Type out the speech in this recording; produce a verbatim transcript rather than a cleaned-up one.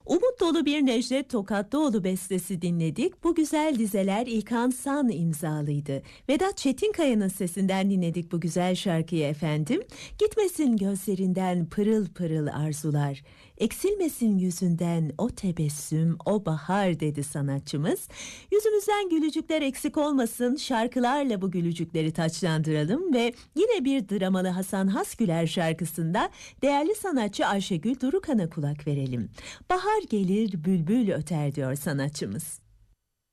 Umut dolu bir Necdet Tokatlıoğlu bestesi dinledik. Bu güzel dizeler İlkan San imzalıydı. Vedat Çetinkaya'nın sesinden dinledik bu güzel şarkıyı efendim. Gitmesin gözlerinden pırıl pırıl arzular, eksilmesin yüzünden o tebessüm, o bahar dedi sanatçımız. Yüzümüzden gülücükler eksik olmasın, şarkılarla bu gülücükleri taçlandıralım ve yine bir dramalı Hasan Hasgüler şarkısında değerli sanatçı Ayşegül Durukan'a kulak verelim. Bahar gelir bülbül öter diyor sanatçımız.